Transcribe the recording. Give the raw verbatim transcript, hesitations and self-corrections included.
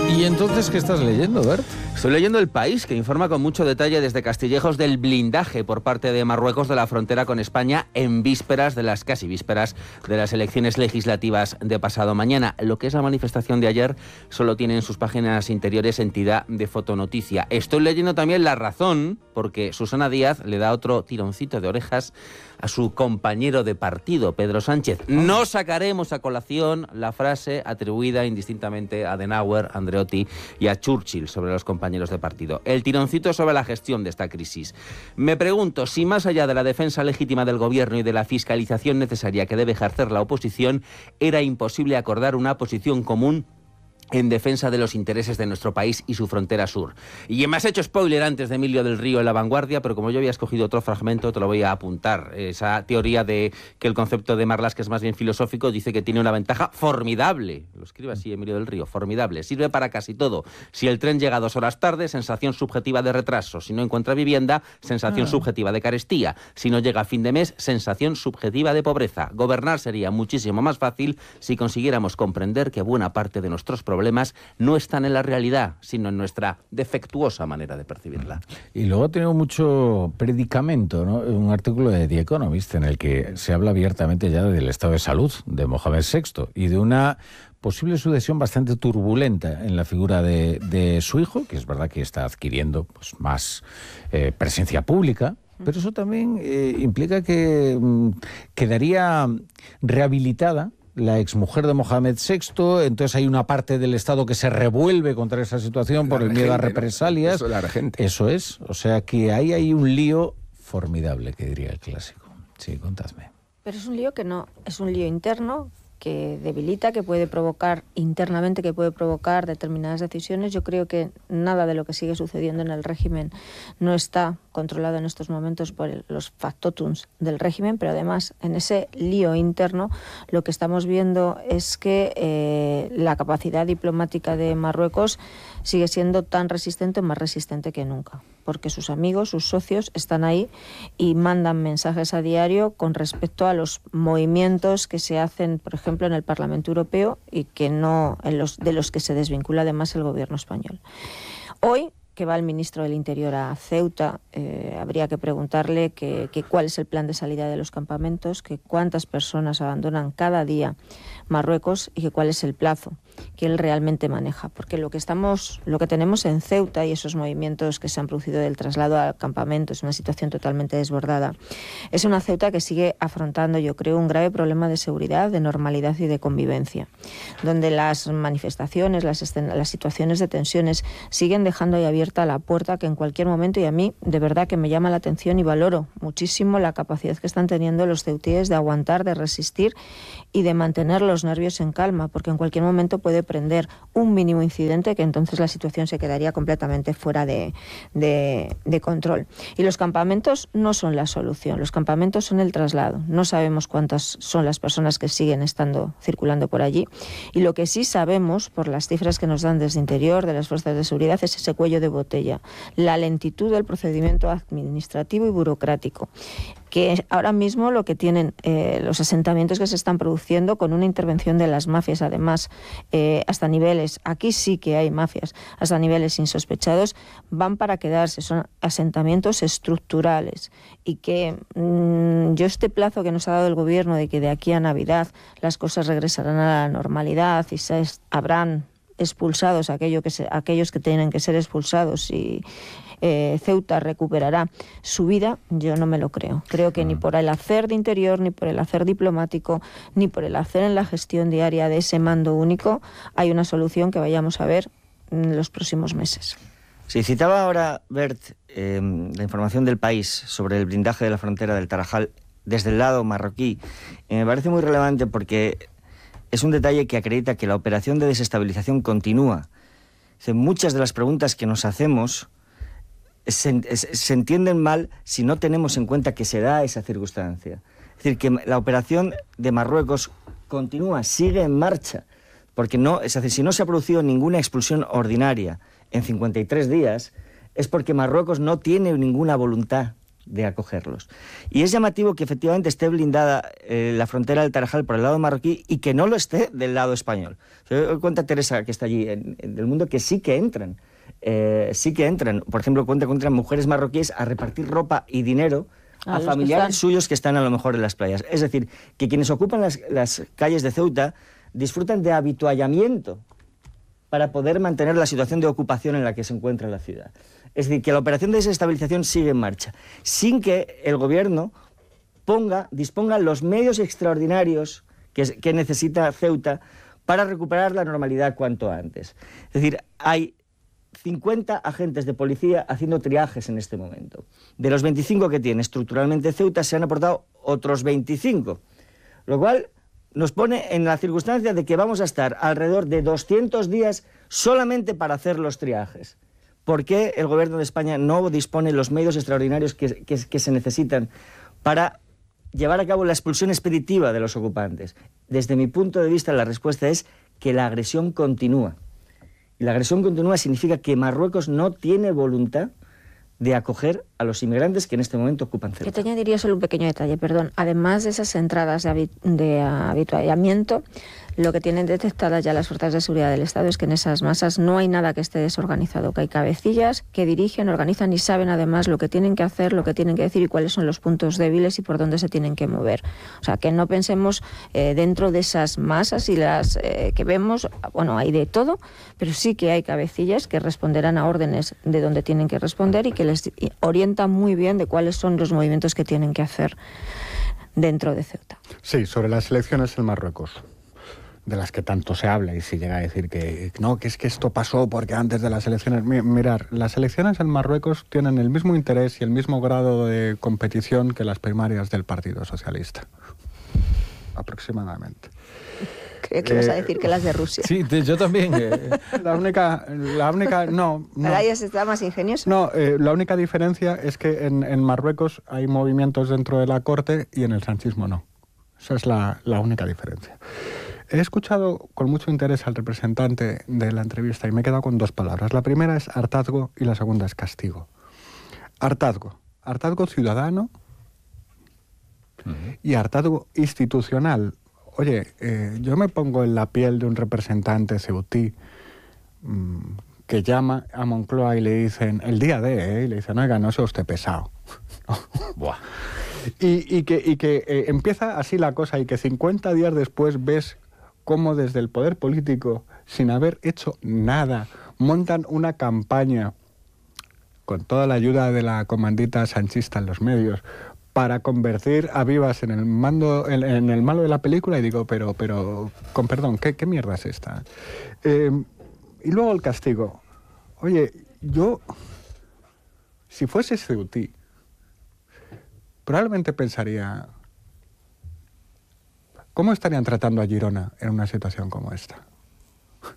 ¿Y entonces qué estás leyendo, Bert? Estoy leyendo El País, que informa con mucho detalle desde Castillejos del blindaje por parte de Marruecos de la frontera con España en vísperas de las casi vísperas de las elecciones legislativas de pasado mañana. Lo que es la manifestación de ayer solo tiene en sus páginas interiores entidad de fotonoticia. Estoy leyendo también La Razón, porque Susana Díaz le da otro tironcito de orejas a su compañero de partido, Pedro Sánchez. No sacaremos a colación la frase atribuida indistintamente a Adenauer, Andreotti y a Churchill sobre los compañeros de partido. El tironcito sobre la gestión de esta crisis. Me pregunto si más allá de la defensa legítima del gobierno y de la fiscalización necesaria que debe ejercer la oposición, era imposible acordar una posición común en defensa de los intereses de nuestro país y su frontera sur. Y me has hecho spoiler antes de Emilio del Río en La Vanguardia, pero como yo había escogido otro fragmento, te lo voy a apuntar. Esa teoría de que el concepto de Marlaska, que es más bien filosófico, dice que tiene una ventaja formidable. Lo escribe así Emilio del Río, formidable. Sirve para casi todo. Si el tren llega dos horas tarde, sensación subjetiva de retraso. Si no encuentra vivienda, sensación ah. subjetiva de carestía. Si no llega a fin de mes, sensación subjetiva de pobreza. Gobernar sería muchísimo más fácil si consiguiéramos comprender que buena parte de nuestros problemas problemas no están en la realidad, sino en nuestra defectuosa manera de percibirla. Y luego ha tenido mucho predicamento, ¿no? Un artículo de The Economist en el que se habla abiertamente ya del estado de salud de Mohamed sexto y de una posible sucesión bastante turbulenta en la figura de, de su hijo, que es verdad que está adquiriendo pues, más eh, presencia pública, pero eso también eh, implica que mm, quedaría rehabilitada la exmujer de Mohamed sexto, entonces hay una parte del Estado que se revuelve contra esa situación la por el miedo a represalias. ¿No? Eso, la regente. Eso es, o sea que ahí hay un lío formidable, que diría el clásico. Sí, contadme. Pero es un lío que no, es un lío interno que debilita, que puede provocar internamente, que puede provocar determinadas decisiones. Yo creo que nada de lo que sigue sucediendo en el régimen no está controlado en estos momentos por el, los factotums del régimen, pero además en ese lío interno lo que estamos viendo es que eh, la capacidad diplomática de Marruecos sigue siendo tan resistente o más resistente que nunca, porque sus amigos, sus socios están ahí y mandan mensajes a diario con respecto a los movimientos que se hacen, por ejemplo, en el Parlamento Europeo y que no en los de los que se desvincula además el gobierno español. Hoy, que va el ministro del Interior a Ceuta, eh, habría que preguntarle que, que cuál es el plan de salida de los campamentos, que cuántas personas abandonan cada día Marruecos y que cuál es el plazo que él realmente maneja, porque lo que estamos, lo que tenemos en Ceuta y esos movimientos que se han producido del traslado al campamento es una situación totalmente desbordada. Es una Ceuta que sigue afrontando, yo creo, un grave problema de seguridad, de normalidad y de convivencia, donde las manifestaciones, las, escena, las situaciones de tensiones siguen dejando ahí abierta la puerta que en cualquier momento, y a mí de verdad que me llama la atención y valoro muchísimo la capacidad que están teniendo los ceutíes de aguantar, de resistir y de mantener los nervios en calma, porque en cualquier momento puede prender un mínimo incidente que entonces la situación se quedaría completamente fuera de, de, de control. Y los campamentos no son la solución, los campamentos son el traslado. No sabemos cuántas son las personas que siguen estando circulando por allí y lo que sí sabemos, por las cifras que nos dan desde interior, de las fuerzas de seguridad, es ese cuello de botella, la lentitud del procedimiento administrativo y burocrático, que ahora mismo lo que tienen eh, los asentamientos que se están produciendo con una intervención de las mafias, además, eh, hasta niveles, aquí sí que hay mafias, hasta niveles insospechados, van para quedarse, son asentamientos estructurales y que mmm, yo este plazo que nos ha dado el gobierno de que de aquí a Navidad las cosas regresarán a la normalidad y se es, habrán expulsados aquello que se, aquellos que tienen que ser expulsados y Eh, Ceuta recuperará su vida, yo no me lo creo. Creo que mm. ni por el hacer de interior, ni por el hacer diplomático, ni por el hacer en la gestión diaria de ese mando único, hay una solución que vayamos a ver en los próximos meses. Sí, citaba ahora, Bert, eh, la información del País sobre el blindaje de la frontera del Tarajal desde el lado marroquí. Eh, me parece muy relevante porque es un detalle que acredita que la operación de desestabilización continúa. O sea, muchas de las preguntas que nos hacemos Se, se entienden mal si no tenemos en cuenta que se da esa circunstancia. Es decir, que la operación de Marruecos continúa, sigue en marcha, porque no, es decir, si no se ha producido ninguna expulsión ordinaria en cincuenta y tres días, es porque Marruecos no tiene ninguna voluntad de acogerlos. Y es llamativo que efectivamente esté blindada eh, la frontera del Tarajal por el lado marroquí y que no lo esté del lado español. Yo cuenta Teresa, que está allí en, en del mundo, que sí que entran. Eh, sí que entran. Por ejemplo, cuenta que entran mujeres marroquíes a repartir ropa y dinero a, a familiares suyos que están a lo mejor en las playas. Es decir, que quienes ocupan las, las calles de Ceuta disfrutan de habituallamiento para poder mantener la situación de ocupación en la que se encuentra la ciudad. Es decir, que la operación de desestabilización sigue en marcha, sin que el gobierno ponga, disponga los medios extraordinarios que, que necesita Ceuta para recuperar la normalidad cuanto antes. Es decir, hay cincuenta agentes de policía haciendo triajes en este momento. De los veinticinco que tiene estructuralmente Ceuta, se han aportado otros veinticinco, lo cual nos pone en la circunstancia de que vamos a estar alrededor de doscientos días solamente para hacer los triajes. ¿Por qué el gobierno de España no dispone los medios extraordinarios que, que, que se necesitan para llevar a cabo la expulsión expeditiva de los ocupantes? Desde mi punto de vista, la respuesta es que la agresión continúa. Y la agresión continua significa que Marruecos no tiene voluntad de acoger a los inmigrantes que en este momento ocupan Ceuta. Yo te añadiría solo un pequeño detalle, perdón. Además de esas entradas de, habi de habituallamiento, lo que tienen detectadas ya las fuerzas de seguridad del Estado es que en esas masas no hay nada que esté desorganizado, que hay cabecillas que dirigen, organizan y saben además lo que tienen que hacer, lo que tienen que decir y cuáles son los puntos débiles y por dónde se tienen que mover. O sea, que no pensemos eh, dentro de esas masas y las eh, que vemos, bueno, hay de todo, pero sí que hay cabecillas que responderán a órdenes de donde tienen que responder y que les orientan muy bien de cuáles son los movimientos que tienen que hacer dentro de Ceuta. Sí, sobre las elecciones en Marruecos, de las que tanto se habla y se llega a decir que no, que es que esto pasó porque antes de las elecciones... Mirar, las elecciones en Marruecos tienen el mismo interés y el mismo grado de competición que las primarias del Partido Socialista, aproximadamente. Creo que eh, ibas a decir que las de Rusia. Sí, yo también. Eh. La única... La única no, no. Ahora ya se está más ingenioso. No, eh, la única diferencia es que en, en Marruecos hay movimientos dentro de la corte y en el sanchismo no. Esa es la, la única diferencia. He escuchado con mucho interés al representante de la entrevista y me he quedado con dos palabras. La primera es hartazgo y la segunda es castigo. Hartazgo. Hartazgo ciudadano uh-huh. y hartazgo institucional. Oye, eh, yo me pongo en la piel de un representante ceutí mmm, que llama a Moncloa y le dicen, el día de, ¿eh? y le dicen, oiga, no sea usted pesado. Buah. Y, y que, y que eh, empieza así la cosa y que cincuenta días después ves cómo desde el poder político, sin haber hecho nada, montan una campaña con toda la ayuda de la comandita sanchista en los medios para convertir a Vivas en el mando, en, en el malo de la película y digo, pero, pero, con perdón, ¿qué, qué mierda es esta? Eh, y luego el castigo. Oye, yo, si fuese ceutí, probablemente pensaría, ¿cómo estarían tratando a Girona en una situación como esta?